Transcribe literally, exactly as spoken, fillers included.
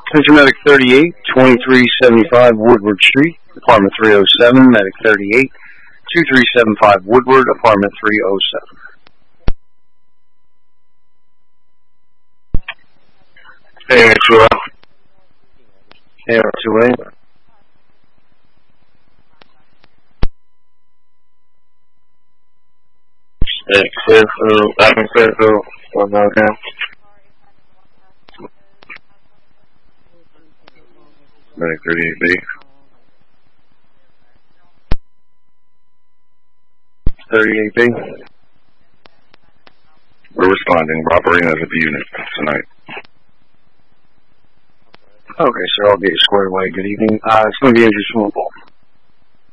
Attention Medic thirty-eight, twenty-three seventy-five Woodward Street, apartment three oh seven, Medic thirty-eight, twenty-three seventy-five Woodward, apartment three oh seven. A R two A. A R two A. Medic Clearfield, Admin Clearfield, one more again. Medic thirty-eight B. thirty-eight B. We're responding, robbery as a unit tonight. Okay, sir, I'll get you squared away. Good evening. Uh, it's going to be Andrew Swimmable.